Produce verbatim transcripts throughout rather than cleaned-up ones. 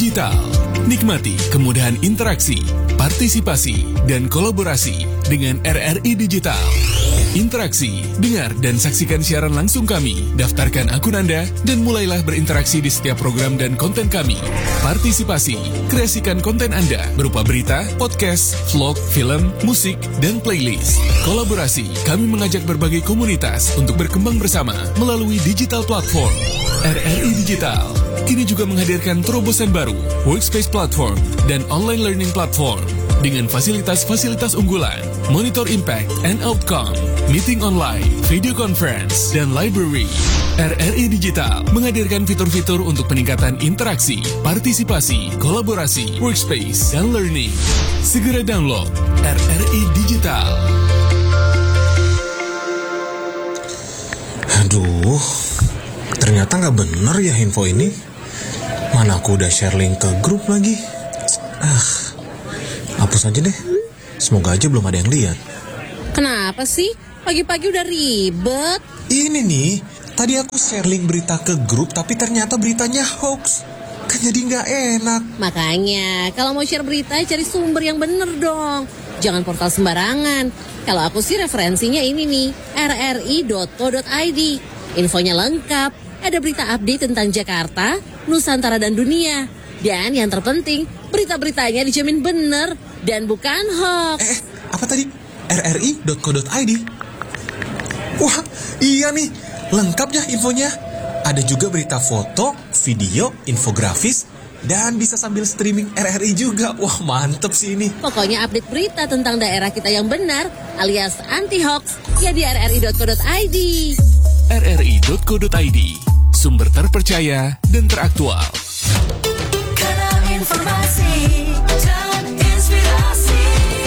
Digital. Nikmati kemudahan interaksi, partisipasi, dan kolaborasi dengan R R I Digital. Interaksi, dengar dan saksikan siaran langsung kami, daftarkan akun Anda, dan mulailah berinteraksi di setiap program dan konten kami. Partisipasi, kreasikan konten Anda berupa berita, podcast, vlog, film, musik, dan playlist. Kolaborasi, kami mengajak berbagai komunitas untuk berkembang bersama melalui digital platform. R R I Digital kini juga menghadirkan terobosan baru, workspace platform, dan online learning platform dengan fasilitas-fasilitas unggulan, monitor impact and outcome, meeting online, video conference, dan library. R R I Digital menghadirkan fitur-fitur untuk peningkatan interaksi, partisipasi, kolaborasi, workspace, dan learning. Segera download R R I Digital. Aduh, ternyata nggak bener ya info ini. Mana aku udah share link ke grup lagi. Ah, hapus aja deh. Semoga aja belum ada yang lihat. Kenapa sih? Pagi-pagi udah ribet. Ini nih, tadi aku share link berita ke grup, tapi ternyata beritanya hoax. Kan jadi nggak enak. Makanya, kalau mau share berita, cari sumber yang bener dong. Jangan portal sembarangan. Kalau aku sih referensinya ini nih, r r i dot co dot i d. Infonya lengkap. Ada berita update tentang Jakarta, Nusantara, dan dunia. Dan yang terpenting, berita-beritanya dijamin bener dan bukan hoax. Eh, apa tadi? r r i dot co dot i d. Wah, iya nih. Lengkap ya infonya. Ada juga berita foto, video, infografis, dan bisa sambil streaming R R I juga. Wah, mantep sih ini. Pokoknya update berita tentang daerah kita yang benar, alias anti-hoax, ya di r r i dot co dot i d. r r i dot co dot i d, sumber terpercaya dan teraktual. Kanal informasi dan inspirasi.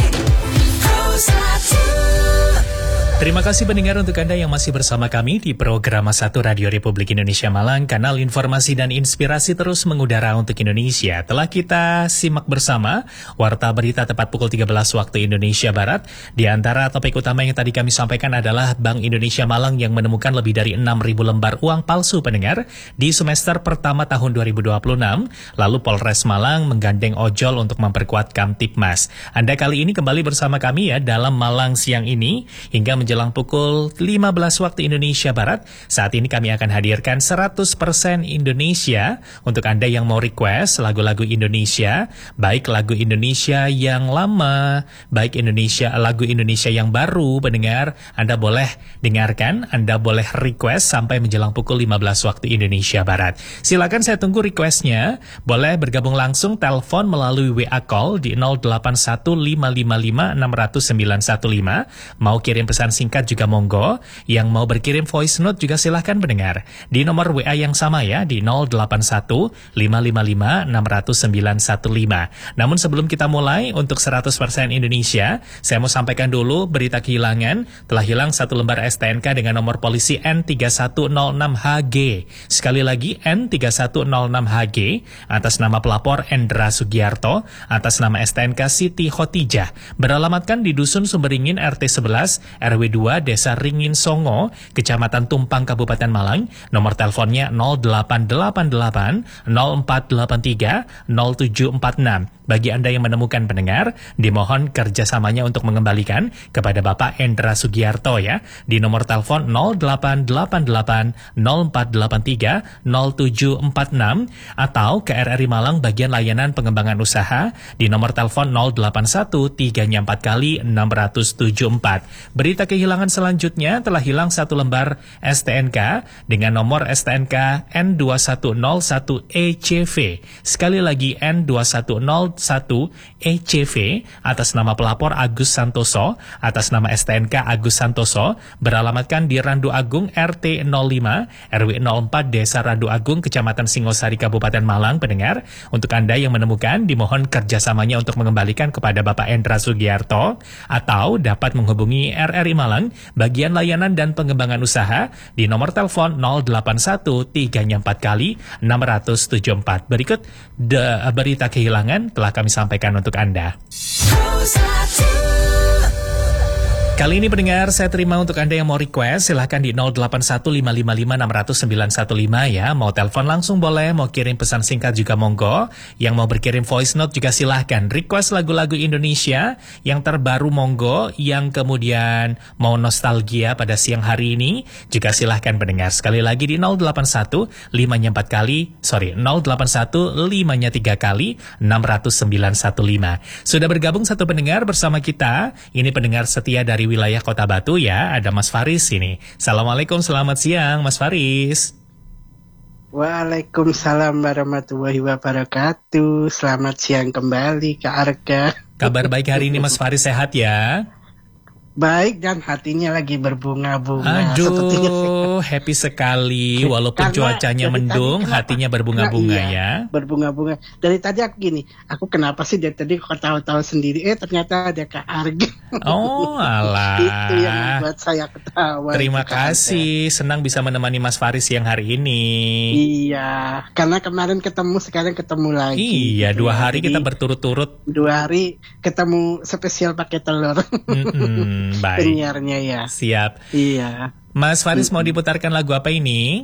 Terima kasih pendengar untuk Anda yang masih bersama kami di program satu Radio Republik Indonesia Malang, kanal informasi dan inspirasi terus mengudara untuk Indonesia. Telah kita simak bersama Warta Berita tepat pukul tiga belas waktu Indonesia Barat. Di antara topik utama yang tadi kami sampaikan adalah Bank Indonesia Malang yang menemukan lebih dari enam ribu lembar uang palsu pendengar di semester pertama tahun dua ribu dua puluh enam. Lalu Polres Malang menggandeng ojol untuk memperkuat Kamtipmas. Anda kali ini kembali bersama kami ya dalam Malang siang ini hingga menjelang Jelang pukul lima belas waktu Indonesia Barat. Saat ini kami akan hadirkan seratus persen Indonesia untuk Anda yang mau request lagu-lagu Indonesia, baik lagu Indonesia yang lama, baik Indonesia lagu Indonesia yang baru. Pendengar, Anda boleh dengarkan, Anda boleh request sampai menjelang pukul lima belas waktu Indonesia Barat. Silakan saya tunggu requestnya. Boleh bergabung langsung telepon melalui W A call di nol delapan satu lima lima lima enam nol nol sembilan satu lima. Mau kirim pesan singkat juga monggo. Yang mau berkirim voice note juga silahkan pendengar di nomor W A yang sama ya, di nol delapan satu lima lima lima enam nol nol sembilan satu lima. Namun sebelum kita mulai untuk seratus persen Indonesia, saya mau sampaikan dulu berita kehilangan. Telah hilang satu lembar S T N K dengan nomor polisi N tiga satu nol enam H G. Sekali lagi N tiga satu nol enam H G atas nama pelapor Endra Sugiarto, atas nama S T N K Siti Khotijah, beralamatkan di Dusun Sumberingin R T sebelas R W dua Desa Ringin Songo, Kecamatan Tumpang, Kabupaten Malang. Nomor teleponnya nol delapan delapan delapan nol empat delapan tiga nol tujuh empat enam. Bagi Anda yang menemukan pendengar, dimohon kerjasamanya untuk mengembalikan kepada Bapak Endra Sugiarto ya, di nomor telepon nol delapan delapan delapan nol empat delapan tiga nol tujuh empat enam atau ke R R I Malang bagian layanan pengembangan usaha di nomor telepon nol delapan satu tiga empat kali enam tujuh empat. Berita kehilangan selanjutnya, telah hilang satu lembar S T N K dengan nomor S T N K N dua satu nol satu E C V. Sekali lagi N dua satu nol satu E C V atas nama pelapor Agus Santoso, atas nama S T N K Agus Santoso, beralamatkan di Randu Agung R T nol lima R W nol empat Desa Randu Agung, Kecamatan Singosari, Kabupaten Malang. Pendengar, untuk Anda yang menemukan, dimohon kerjasamanya untuk mengembalikan kepada Bapak Endra Sugiarto atau dapat menghubungi R R I Malang bagian layanan dan pengembangan usaha di nomor telepon nol delapan satu tiga empat kali enam tujuh empat. Berikut de, berita kehilangan telah kami sampaikan untuk Anda. Kali ini pendengar, saya terima untuk Anda yang mau request, silahkan di nol delapan satu lima lima lima enam nol nol sembilan satu lima ya. Mau telepon langsung boleh, mau kirim pesan singkat juga monggo. Yang mau berkirim voice note juga silahkan. Request lagu-lagu Indonesia yang terbaru monggo. Yang kemudian mau nostalgia pada siang hari ini juga silahkan pendengar. Sekali lagi di nol delapan satu lima-nya empat kali, sorry, nol delapan satu lima-nya tiga kali, enam nol nol sembilan satu lima. Sudah bergabung satu pendengar bersama kita. Ini pendengar setia dari wilayah Kota Batu ya, ada Mas Faris ini. Assalamualaikum, selamat siang Mas Faris. Waalaikumsalam warahmatullahi wabarakatuh. Selamat siang kembali Kak Arga. Kabar baik hari ini Mas Faris, sehat ya? Baik, dan hatinya lagi berbunga-bunga. Aduh, sepertinya. happy sekali. Walaupun Karena cuacanya dari mendung, tadi hatinya kenapa- berbunga-bunga Nah, iya, ya. Berbunga-bunga. Dari tadi aku gini, aku kenapa sih dari tadi kok tahu-tahu sendiri? Eh ternyata ada Kak Arga. Oh alah. Itu yang membuat saya ketawa. Terima itu, Kak Arga. kasih, senang bisa menemani Mas Faris siang hari ini. Iya, karena kemarin ketemu, sekarang ketemu lagi. Iya, Gitu dua ya. hari Jadi, kita berturut-turut. dua hari ketemu spesial pakai telur. Mm-mm, baik, Penyiarnya ya. siap. Iya. Mas Faris mau diputarkan lagu apa ini?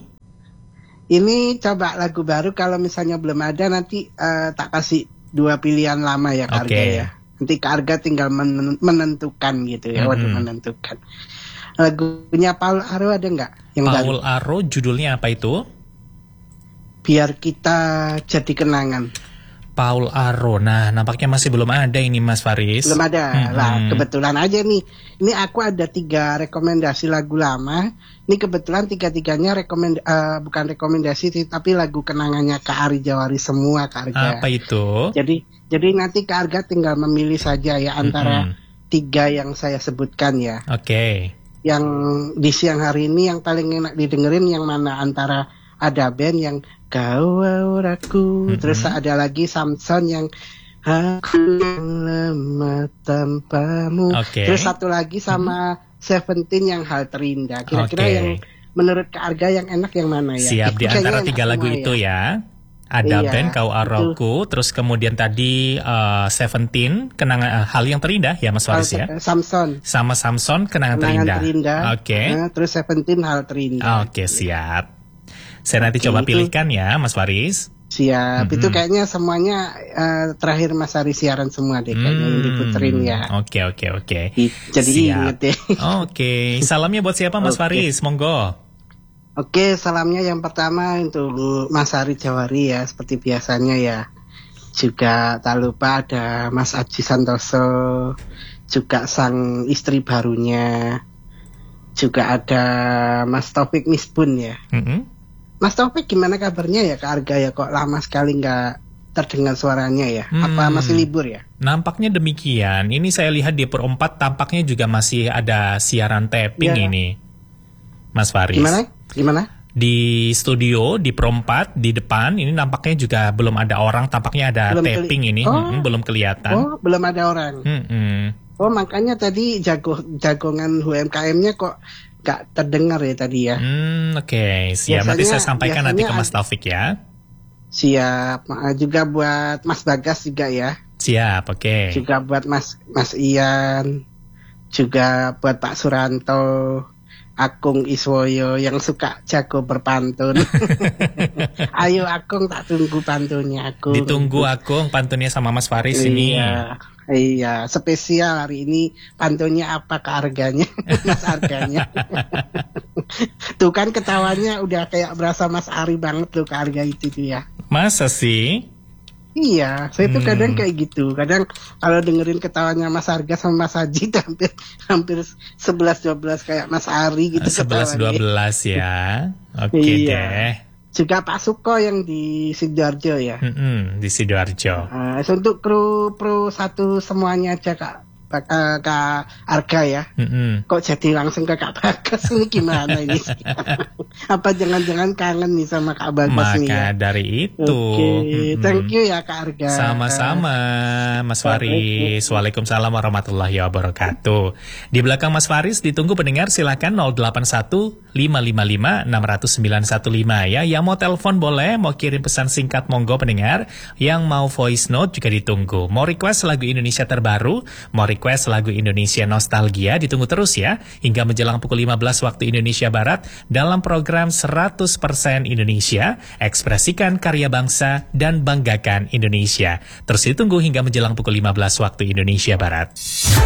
Ini coba lagu baru, kalau misalnya belum ada nanti eh, tak kasih dua pilihan lama ya Kak Oke. Arga ya. Nanti Kak Arga tinggal men- menentukan gitu ya. Waduh, Mhm. menentukan. Lagunya Paul Aro ada nggak? Yang baru? Paul Aro, judulnya apa itu? Biar Kita Jadi Kenangan. Paul Aro. Nah, nampaknya masih belum ada ini Mas Faris. Belum ada. Mhm. Lah, kebetulan aja nih. Ini aku ada tiga rekomendasi lagu lama. Ini kebetulan tiga-tiganya rekomend eh, bukan rekomendasi sih, tapi lagu kenangannya Kak Ari Jawari semua Kak Arga. Apa itu? Jadi jadi nanti Kak Arga tinggal memilih saja ya antara Mhm. tiga yang saya sebutkan ya. Oke. Yang di siang hari ini yang paling enak didengerin yang mana, antara ada band yang Kau Auraku, Mhm. terus ada lagi Samson yang Aku yang lemah tanpamu. Oke. Terus satu lagi sama Seventeen yang Hal Terindah. Kira-kira Oke. yang menurut Kak Arga yang enak yang mana ya? Siap, di Kayaknya antara enak tiga lagu semua itu ya. Ada Iya, band Kau Aroku, terus kemudian tadi uh, Seventeen, kenangan uh, hal yang terindah ya Mas Faris ya. Hal- Samson. Sama Samson, kenangan, Kenangan terindah. Terindah. Oke. Nah, terus Seventeen Hal Terindah. Oke, siap. Saya nanti Oke, coba itu- pilihkan ya Mas Faris. Siap. Mhm. Itu kayaknya semuanya eh, terakhir Mas Ari siaran semua deh kayaknya yang diputerin ya. Oke, oke, oke. I- Jadi Siap. inget ya. Oke, salamnya buat siapa Mas Oke. Faris? Monggo. Oke, salamnya yang pertama untuk Mas Ari Jawari ya, seperti biasanya ya. Juga tak lupa ada Mas Aji Santoso, juga sang istri barunya. Juga ada Mas Taufik Misbun ya. Mm-mm. Mas Taufik gimana kabarnya ya Kak Arga ya? Kok lama sekali nggak terdengar suaranya ya? Apa Hmm. masih libur ya? Nampaknya demikian. Ini saya lihat di Per empat tampaknya juga masih ada siaran tapping Ya. ini. Mas Faris. Gimana? Gimana? Di studio, di Per empat, di depan, ini nampaknya juga belum ada orang. Tampaknya ada Belum keli- tapping ini. Oh. Mm-mm, belum kelihatan. Oh, belum ada orang. Mm-mm. Oh, makanya tadi jago jagongan U M K M-nya kok gak terdengar ya tadi ya. Hmm, Oke, siap. Nanti Biasanya- saya sampaikan nanti ke biasanya Mas Taufik ya. Siap. Ma- Juga buat Mas Bagas juga ya. Siap, oke. Juga buat Mas Mas Ian. Juga buat Pak Suranto, Akung Iswoyo yang suka jago berpantun. Ayo Akung, tak tunggu pantunnya Akung. Ditunggu Agung pantunnya sama Mas Faris ini. Iya, iya, spesial hari ini pantunnya apa ke harganya, Mas harganya. Tuh kan ketawanya udah kayak berasa Mas Ari banget tuh ke harga itu tuh ya. Masa sih? Iya, saya tuh Hmm. kadang kayak gitu. Kadang kalau dengerin ketawanya Mas Arga sama Mas Haji tuh hampir hampir sebelas dua belas kayak Mas Ari gitu sebelas dua ketawanya. belas ya. Oke Iya. deh. Juga Pak Suko yang di Sidoarjo ya. Mm-mm, di Sidoarjo. Uh, untuk kru pro satu semuanya aja Kak Kak, eh, Kak Arga ya. Mm-mm. Kok jadi langsung ke Kak Bagas ini gimana ini? Apa jangan-jangan kangen nih sama Kak Bagas nih ya? Maka dari itu. Oke, mm-mm. thank you ya Kak Arga. Sama-sama Mas Faris. Waalaikumsalam warahmatullahi wabarakatuh. Di belakang Mas Faris ditunggu pendengar, silakan nol delapan satu lima lima lima enam nol sembilan satu lima ya. Yang mau telepon boleh, mau kirim pesan singkat monggo pendengar. Yang mau voice note juga ditunggu. Mau request lagu Indonesia terbaru, mau request request lagu Indonesia Nostalgia. Ditunggu terus ya, hingga menjelang pukul lima belas waktu Indonesia Barat dalam program seratus persen Indonesia, ekspresikan karya bangsa dan banggakan Indonesia. Terus ditunggu hingga menjelang pukul lima belas waktu Indonesia Barat.